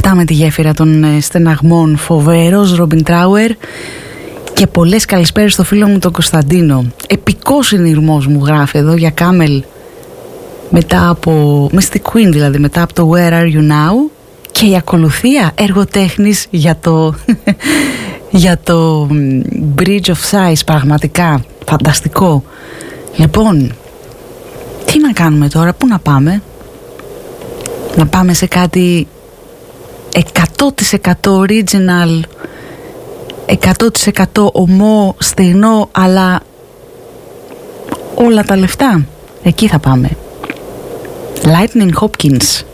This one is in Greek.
Πατάμε τη γέφυρα των στεναγμών. Φοβερός Ρόμπιν Τράουερ. Και πολλές καλησπέρες στο φίλο μου τον Κωνσταντίνο. Επικός συνειρμός μου γράφει εδώ για Κάμελ. Μετά από Mystic Queen, δηλαδή μετά από το Where Are You Now. Και η ακολουθία έργο τέχνης για το για το Bridge of Sighs. Πραγματικά φανταστικό. Λοιπόν, τι να κάνουμε τώρα, πού να πάμε? Να πάμε σε κάτι 100% original, 100% ομό, στεγνό, αλλά όλα τα λεφτά. Εκεί θα πάμε. Lightning Hopkins.